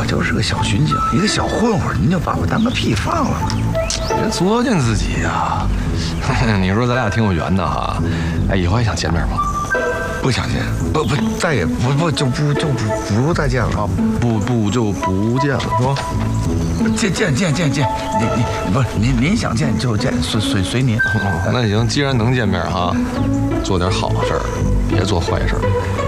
就是个小巡警，一个小混混，您就把我当个屁放了吧？ 别作践自己呀！你说咱俩挺有缘的哈，哎，以后还想见面吗？ 不想见，不，再也不再见了啊！ 不就不见了是吧？ 见，你不是您想见就见，随您。 那行，既然能见面哈，做点好事儿，别做坏事儿。